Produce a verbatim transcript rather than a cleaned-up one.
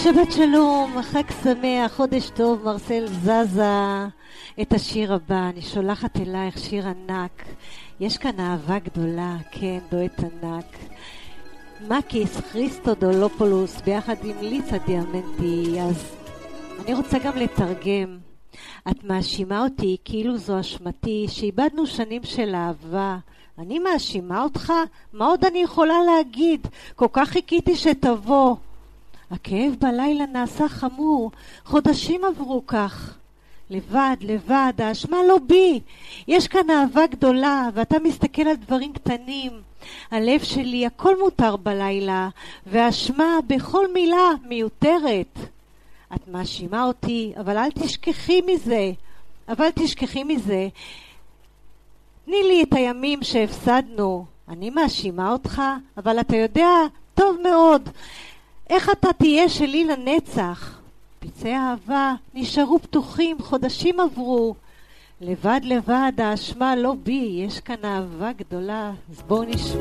שבת שלום, חג שמח, חודש טוב, מרסל זזה. את השיר הבא, אני שולחת אלייך שיר ענק. יש כאן אהבה גדולה, כן, דואט ענק. מקיס כריסטודולופולוס ביחד עם ליצה דיאמנטי. אז אני רוצה גם לתרגם. את מאשימה אותי כאילו זו אשמתי שאיבדנו שנים של אהבה. אני מאשימה אותך? מה עוד אני יכולה להגיד? כל כך חיכיתי שתבוא. הכאב בלילה נעשה חמור, חודשים עברו כך. לבד, לבד, האשמה לא בי. יש כאן אהבה גדולה, ואתה מסתכל על דברים קטנים. הלב שלי, הכל מותר בלילה, והאשמה בכל מילה מיותרת. את מאשימה אותי, אבל אל תשכחי מזה. אבל תשכחי מזה. תני לי את הימים שהפסדנו. אני מאשימה אותך, אבל אתה יודע טוב מאוד איך אתה תהיה שלי לנצח. פצעי האהבה נשארו פתוחים, חודשים עברו. לבד לבד, האשמה לא בי, יש כאן אהבה גדולה, אז בואו נשמע.